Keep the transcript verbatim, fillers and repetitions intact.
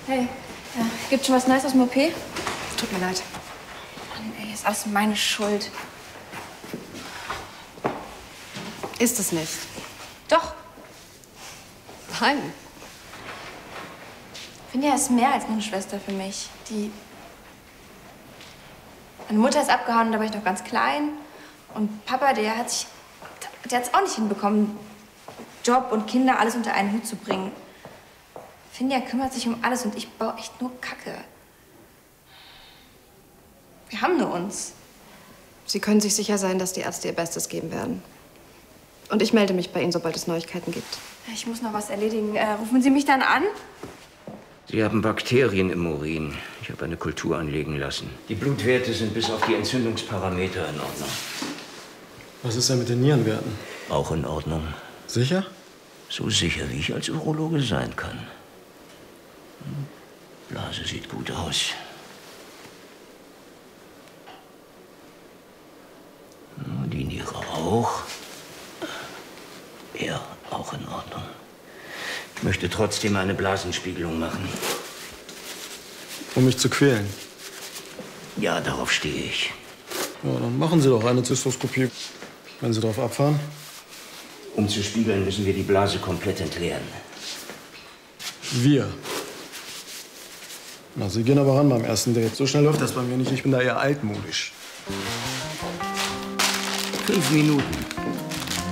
Hey, ja, gibt schon was Neues aus dem O P? Tut mir leid. Mann, ey, ist alles meine Schuld. Ist es nicht? Doch. Nein. Finja ist mehr als nur eine Schwester für mich. Die... Meine Mutter ist abgehauen, da war ich noch ganz klein. Und Papa, der hat sich... Der hat es auch nicht hinbekommen, Job und Kinder alles unter einen Hut zu bringen. Finja kümmert sich um alles und ich baue echt nur Kacke. Wir haben nur uns. Sie können sich sicher sein, dass die Ärzte ihr Bestes geben werden. Und ich melde mich bei Ihnen, sobald es Neuigkeiten gibt. Ich muss noch was erledigen. Äh, rufen Sie mich dann an? Sie haben Bakterien im Urin. Ich habe eine Kultur anlegen lassen. Die Blutwerte sind bis auf die Entzündungsparameter in Ordnung. Was ist denn mit den Nierenwerten? Auch in Ordnung. Sicher? So sicher, wie ich als Urologe sein kann. Blase sieht gut aus. Die Niere auch. Ja, auch in Ordnung. Ich möchte trotzdem eine Blasenspiegelung machen. Um mich zu quälen? Ja, darauf stehe ich. Ja, dann machen Sie doch eine Zystoskopie, wenn Sie darauf abfahren. Um zu spiegeln, müssen wir die Blase komplett entleeren. Wir. Na, Sie gehen aber ran beim ersten Date. So schnell läuft das bei mir nicht. Ich bin da eher altmodisch. Fünf Minuten.